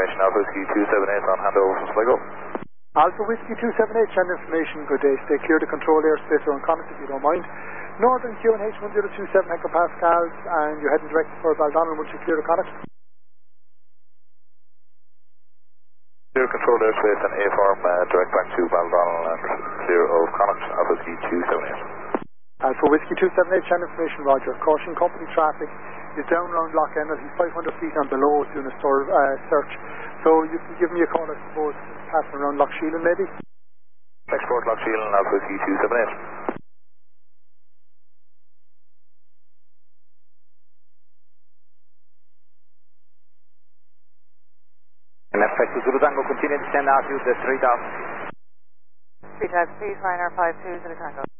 information. Alpha Whiskey 278 on handover from Sligo. Alpha Whiskey 278, send information. Good day. Stay clear to control airspace around Connacht if you don't mind. Northern QNH 1027 hectopascals, and you're heading direct for Baldonnel once you clear to Connacht. Clear control airspace and A-form direct back to Baldonnel and clear of Connacht. Alpha Whiskey 278. Alpha Whiskey 278, send information. Roger. Caution, company traffic is down around Loch Ennell. He's 500 feet on below doing a search. So you can give me a call, I suppose, passing around Loch Sheelan maybe. Export Loch Sheelan, Alpha Whiskey 278. Effect to Zulu Tango, continue to send out to the 3000. Speed type, please, Ryanair 52 Zulu Tango.